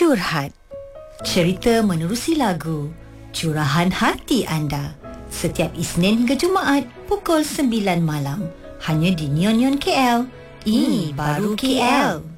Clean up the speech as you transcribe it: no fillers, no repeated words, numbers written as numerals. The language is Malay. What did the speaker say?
Curhat. Cerita menerusi lagu Curahan Hati Anda. Setiap Isnin hingga Jumaat pukul 9 malam. Hanya di Neon Neon KL. Ini baru KL.